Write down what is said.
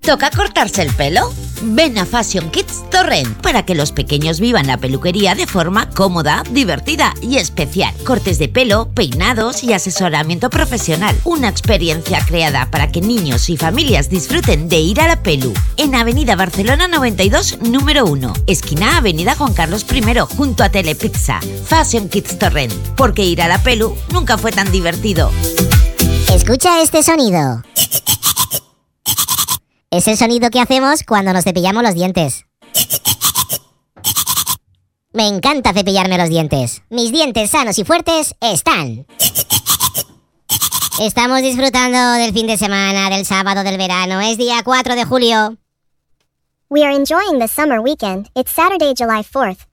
¿Toca cortarse el pelo? Ven a Fashion Kids Torrent para que los pequeños vivan la peluquería de forma cómoda, divertida y especial. Cortes de pelo, peinados y asesoramiento profesional. Una experiencia creada para que niños y familias disfruten de ir a la pelu. En Avenida Barcelona 92, número 1, esquina Avenida Juan Carlos I, junto a Telepizza. Fashion Kids Torrent, porque ir a la pelu nunca fue tan divertido. Escucha este sonido. Es el sonido que hacemos cuando nos cepillamos los dientes. Me encanta cepillarme los dientes. Mis dientes sanos y fuertes están. Estamos disfrutando del fin de semana, del sábado del verano. Es día 4 de julio. We are enjoying the summer weekend. It's Saturday, July 4th.